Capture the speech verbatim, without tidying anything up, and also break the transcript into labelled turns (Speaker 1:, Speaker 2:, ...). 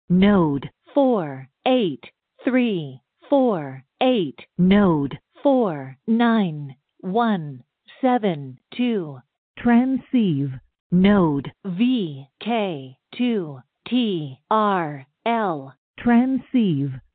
Speaker 1: Node four eight three four eight. Node four nine one seven two. Transceive. Node V K two T R L. Transceive.